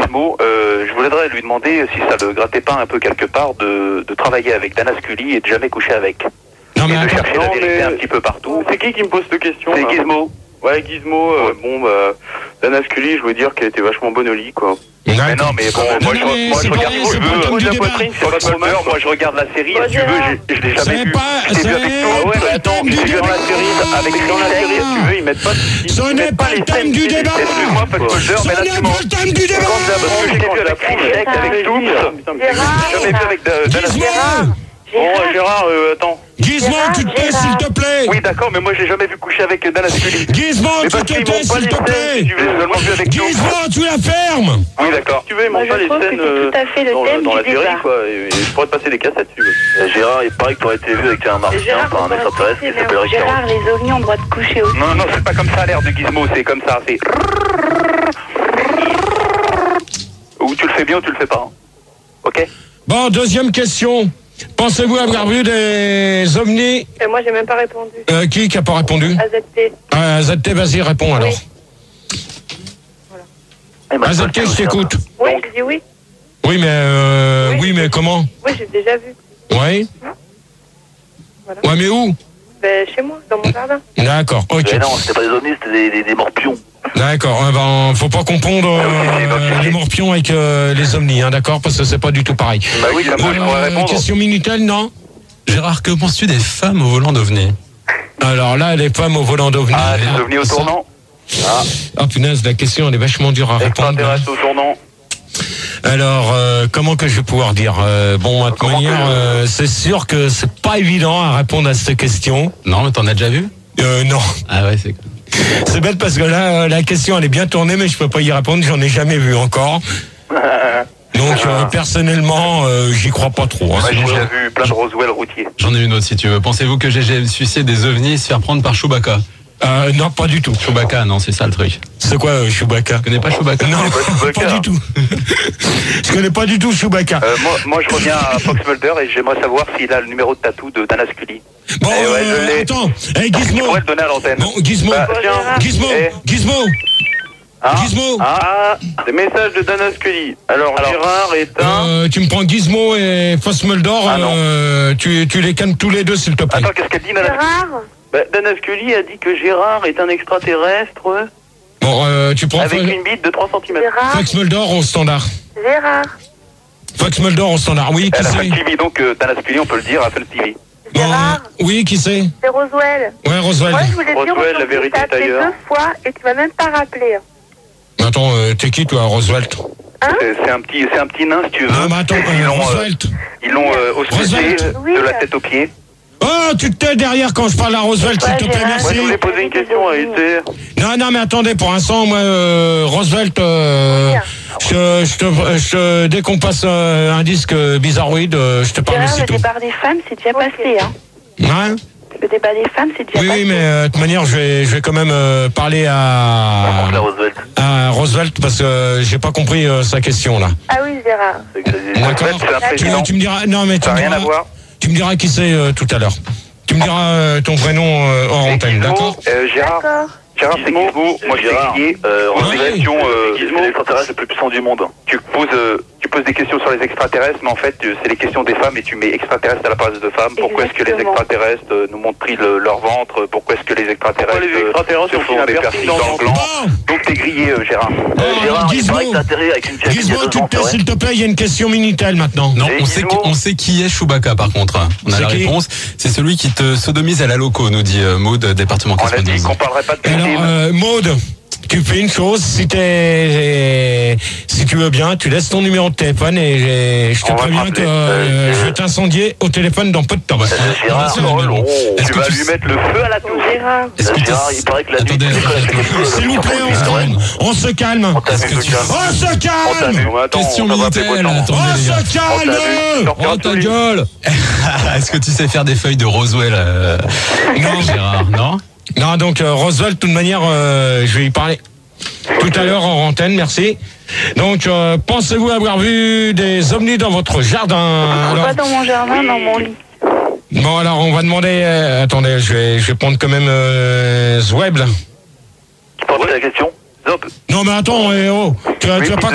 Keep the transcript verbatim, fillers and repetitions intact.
Gizmo, euh, je voudrais lui demander si ça le grattait pas un peu quelque part de, de travailler avec Dana Scully et de jamais coucher avec. Non, mais et de attends, chercher non, la vérité mais- un petit peu partout. C'est qui qui me pose cette question? C'est là Gizmo. Ouais, Gizmo, euh, bon, bah, Dana Scully, je veux dire qu'elle était vachement bonne au lit, quoi. Mais non, mais bon, Non, moi, non, je, mais moi, c'est je pas regarde vrai, si c'est tu pas le veux. thème Moi, du la débat. poitrine sur la Mulder, moi je regarde la série, Bon, si tu veux, Gérard. je, je l'ai C'est jamais vu. pas- Je l'ai vu c'est avec toi. pas Ouais, le mais attends, thème je du l'ai vu dans la débat. série avec Dans la série, Michel. si tu veux, ils mettent pas, ils Ce ils n'est mettent pas les le thème scènes du qui- débat. Excuse-moi, Fox Mulder, Ce mais là n'est tu pas mens. le thème du débat. Quand parce que je l'ai vu avec Michel, avec Tooms. Gérard. Jamais vu avec de- Dana Scully. Gérard. Bon, euh, Gérard, euh, attends. Gizmo, Gérard, tu te tais, Gérard. s'il te plaît. Oui, d'accord, mais moi je l'ai jamais vu coucher avec Dana Scully. Gizmo, Mais tu parce te qu'ils tais, montrent pas s'il les te scènes, plaît. si tu veux. Je l'ai seulement vu avec Tooms. Gizmo, tu la fermes. Oui, d'accord. Si tu veux, ils Moi, montrent je pas les trouve que scènes c'est euh, tout à fait le dans, thème dans du la série, débat. quoi. Et, et je pourrais te passer des cassettes, si tu veux. Gérard, il paraît que tu aurais été vu avec un martien, Gérard, enfin un on va extraterrestre qui rester, s'appelle mais Richard. Gérard, les ovnis ont le droit de coucher aussi. Non, non, c'est pas comme ça l'air de Gizmo, c'est comme ça, c'est... Ou tu le fais bien ou tu le fais pas. hein. Ok. Bon, deuxième question. Pensez-vous avoir vu des ovnis? Et moi, j'ai même pas répondu. Euh, qui qui a pas répondu? A Z T. euh, Z T, vas-y, réponds alors. Eh ben, Ah, Z toi, T, tu je aussi, t'écoute. Oui, je dis oui. Oui, mais euh, Oui. oui, mais comment? Oui, j'ai déjà vu. Oui. Voilà. Ouais, mais où? Ben, chez moi, dans mon jardin. D'accord, ok. Mais non, c'était pas des ovnis, c'était des, des, des morpions. D'accord, eh ben, faut pas confondre euh, les morpions avec euh, les omnis, hein, d'accord? Parce que c'est pas du tout pareil. Bah oui, comme moi je pourrais Euh, répondre. question Minitel, non? Gérard, que penses-tu des femmes au volant d'OVNI? Alors là, les femmes au volant d'ovnis. Ah, les ovnis au ça- tournant. Ah, Ah punaise, la question elle est vachement dure à répondre. extraterrestre au tournant. Alors, euh, comment que je vais pouvoir dire euh, Bon, à toute Comment manière, que- euh, c'est sûr que c'est pas évident à répondre à cette question. Non, mais t'en as déjà vu? Euh, non. Ah ouais, c'est C'est bête parce que là, euh, la question elle est bien tournée, mais je peux pas y répondre, j'en ai jamais vu encore. Donc, euh, personnellement, euh, j'y crois pas trop. hein. Moi j'ai Sinon, déjà vu plein de Roswell routiers. J'en ai une autre si tu veux. Pensez-vous que G G suicide des ovnis et se faire prendre par Chewbacca? euh, non, pas du tout. Chewbacca, non, c'est ça le truc. C'est quoi euh, Chewbacca? Tu connais pas Chewbacca? Non, Chewbacca. pas du tout. Je connais pas du tout Chewbacca. Euh, moi, moi je reviens à Fox Mulder et j'aimerais savoir s'il a le numéro de tatou de Dana Scully. Bon, eh ouais, je euh, l'ai. attends. Hey, Je Gizmo. pourrais le donner à l'antenne. Bon, Gizmo. Bah, tiens. Gizmo. Eh. Gizmo. Hein Gizmo. Ah, Des messages de Dana Scully. Alors, Alors, Gérard est un... Euh, tu me prends Gizmo et Fosmuldor, Ah, non. euh, tu, tu les calmes tous les deux, s'il te plaît. attends, qu'est-ce qu'elle dit, Dana Scully? Gérard. Bah, Dana Scully a dit que Gérard est un extraterrestre Bon, euh, tu prends avec Fo- une bite de trois centimètres. Gérard. Foxmuldor au standard. Gérard. Foxmuldor au standard, oui, qui Elle a fait c'est? le T V, donc euh, Dana Scully, on peut le dire, a fait le T V. Bon, Gérard. oui, qui c'est? C'est Roswell. Ouais, Roswell. Moi, je voulais dire Roswell, la aujourd'hui, vérité t'as est appelé ailleurs. deux fois et tu m'as même pas rappelé. Attends, euh, t'es qui, toi, Roosevelt? Hein? C'est c'est un petit, c'est un petit nain, si tu veux. Non, mais attends, ils euh, l'ont, euh, Roosevelt. ils l'ont euh, ausculté Roosevelt. euh, Oui. de la tête aux pieds. Oh, tu te tais derrière quand je parle à Roosevelt, s'il Ouais, te plaît, Gérard. Moi, je merci. voulais poser une question à Esther. Non, non, mais attendez, pour l'instant, moi, euh, Roosevelt, euh, je, je te, je te- dès qu'on passe euh, un disque euh, bizarroïde, euh, je te parle Gérard, le aussitôt. débat des femmes, c'est déjà passé. Hein. Hein? Le débat des femmes, c'est déjà Oui, passé. oui, mais euh, de toute manière, je vais, je vais quand même euh, parler à, La Roosevelt. à Roosevelt parce que euh, j'ai pas compris euh, sa question là. Ah oui, Gérard. C'est que c'est- D'accord. Roosevelt, c'est un Tu, président. tu me diras, non mais tu Ça me n'a rien diras, à voir. tu me diras qui c'est euh, tout à l'heure. Tu me diras euh, ton vrai nom euh, hors Et antenne, Gizmo, d'accord? euh, Gérard, D'accord. Gérard, c'est Gizmo. Gizmo. Moi, je suis Gérard, Guillier. euh, Pose des oui. questions, euh, Gizmo, l'extraterrestre le plus puissant du monde. tu poses, euh, tu poses des questions sur les extraterrestres, mais en fait, euh, c'est les questions des femmes et tu mets extraterrestres à la place de femmes. Pourquoi est-ce que les Exactement. extraterrestres euh, nous montrent le- leur ventre? Pourquoi est-ce que les extraterrestres, Pourquoi les extraterrestres euh, ont se font fait un des piercing piercings dans dans le le gland? Bon, Donc t'es grillé, euh, Gérard. Euh, Oh, Gérard, il Gizmo. paraît que t'as atterri avec une fille il y Gizmo, a deux tu ans, te c'est tais, vrai? s'il te plaît, il y a une question Minitel maintenant. Non, Et on sait, qui, Gizmo. on sait qui est Chewbacca par contre. On a C'est la qui réponse. C'est celui qui te sodomise à la loco, nous dit euh, Maud, département On a dit quatre-vingt-douze. qu'on parlerait pas de Alors, victimes. euh, Maud, tu fais une chose, si t'es, si tu veux bien, tu laisses ton numéro de téléphone et je te On va préviens te que rappeler. euh, je vais t'incendier au téléphone dans peu de temps. Bah, Gérard, c'est la oh, même. oh, Est-ce Tu que vas tu lui sais- mettre le feu à la Bon, tour. Gérard. Est-ce que tu Gérard, il paraît que la nuit, Attendez, tu connais quelque chose. S'il vous plaît, on se calme, on se calme, On t'a Est-ce vu, que le tu- gars. on se On t'a calme, vu. Mais attends, Question on t'a pas appelé Minitel, Poisson. attendez on les se gars. On t'a vu. calme. Sortira Oh tous ta les- gueule. Est-ce que tu sais faire des feuilles de Roswell euh, Non, Gérard, non. Non, donc euh, Roswell, de toute manière, euh, je vais y parler tout à l'heure en antenne, merci. Donc, euh, pensez-vous avoir vu des ovnis dans votre jardin? Alors- Pas dans mon jardin, dans mon lit. Bon, alors, on va demander... euh, attendez, je vais, je vais prendre quand même euh, Zweb, là. Tu peux reposer la question? Zop. Non, mais attends, eh, oh, tu vas, tu vas pas